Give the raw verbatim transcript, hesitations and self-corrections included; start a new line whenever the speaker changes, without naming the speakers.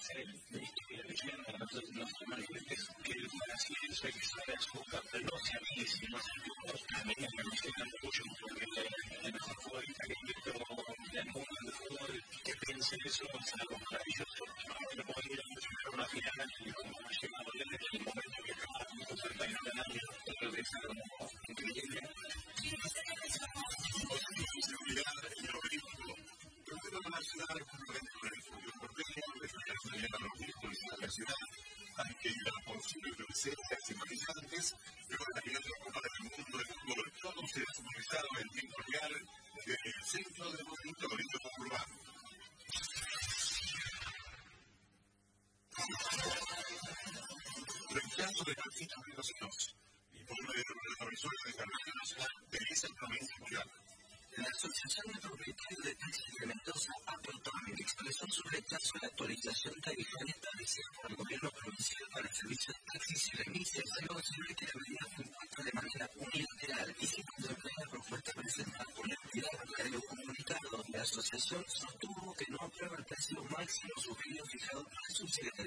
hacer el ministro de la leyenda, nosotros nos manifiestes que el brasileño que sabe escuchar, pero no se a mí, sino a los que me mencionan mucho, porque en esa fuerza que invito del mundo del fútbol, que piense eso es algo maravilloso. No puedo ir a una final y como ha llegado desde el momento que acabamos de treinta y nueve años, creo que es algo increíble. Seguridad y lo ridículo. Primero van a ayudar con lo dentro del fútbol porteño, referirse a los vínculos de la ciudad, hay que ir a por sus presencias y manifestantes, pero la final de la Copa del Mundo del Fútbol, todo se ha supervisado en tiempo real desde el centro de monitoreo urbano. Rechazo de partidos vecinos. Informe de la revisora de Carreras de esa provincia mundial. La Asociación de Propietarios de Taxis de Mendoza, Apertón, expresó su rechazo a la actualización tarifaria establecida por el gobierno provincial para el servicio de taxis y remisas, luego de saber que la medida fue impuesta de manera unilateral y sin contemplar la propuesta presentada por la entidad. En el comunicado, la asociación sostuvo que no aprueba el precio máximo sugerido fijado por la subsecretaría